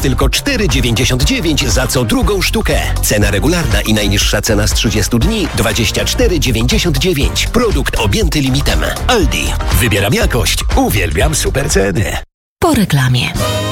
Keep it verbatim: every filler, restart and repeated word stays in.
tylko cztery dziewięćdziesiąt dziewięć za co drugą sztukę. Cena regularna i najniższa cena z trzydziestu dni dwadzieścia cztery dziewięćdziesiąt dziewięć. Produkt objęty limitem. Aldi. Wybieram jakość. Uwielbiam super ceny. Po reklamie.